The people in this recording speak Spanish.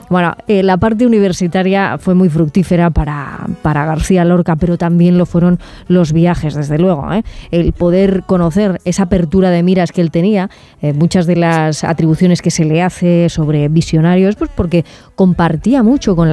Bueno, la parte universitaria fue muy fructífera para García Lorca, pero también lo fueron los viajes, desde luego, ¿eh? El poder conocer esa apertura de miras que él tenía, muchas de las atribuciones que se le hace sobre visionarios, pues porque compartía mucho con